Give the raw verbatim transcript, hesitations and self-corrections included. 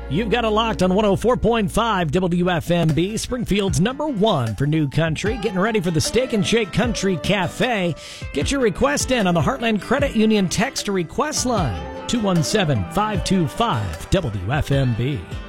You've got it locked on one oh four point five W F M B, Springfield's number one for new country. Getting ready for the Steak and Shake Country Cafe. Get your request in on the Heartland Credit Union text to request line, two one seven, five two five W F M B.